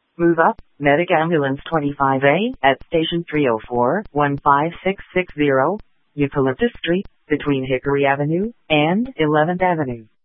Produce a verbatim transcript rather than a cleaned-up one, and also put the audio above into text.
Move up, Medic Ambulance twenty-five A, at Station three oh four, one five six six zero, Eucalyptus Street, between Hickory Avenue and eleventh Avenue.